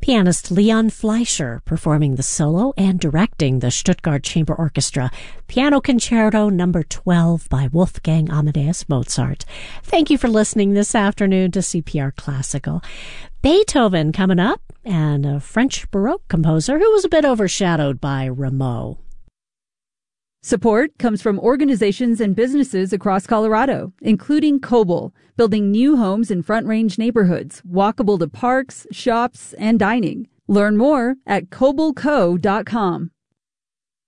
Pianist Leon Fleischer performing the solo and directing the Stuttgart Chamber Orchestra Piano Concerto No. 12 by Wolfgang Amadeus Mozart. Thank you for listening this afternoon to CPR Classical. Beethoven coming up, and a French Baroque composer who was a bit overshadowed by Rameau. Support comes from organizations and businesses across Colorado, including Coble, building new homes in Front Range neighborhoods, walkable to parks, shops, and dining. Learn more at cobleco.com.